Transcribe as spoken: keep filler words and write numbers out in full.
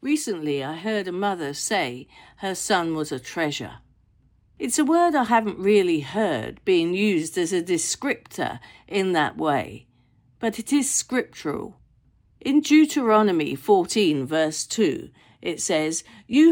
Recently, I heard a mother say her son was a treasure. It's a word I haven't really heard being used as a descriptor in that way, but it is scriptural. In Deuteronomy fourteen, verse two, it says, "You